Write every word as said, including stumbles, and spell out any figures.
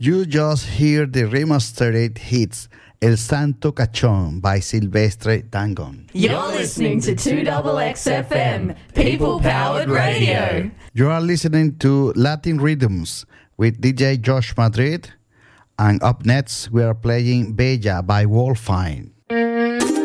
You just hear the remastered hits El Santo Cachón by Silvestre Dangond. You're listening to two X X F M, people-powered radio. You are listening to Latin Rhythms with D J Josh Madrid. And up next, we are playing Bella by Wolfine.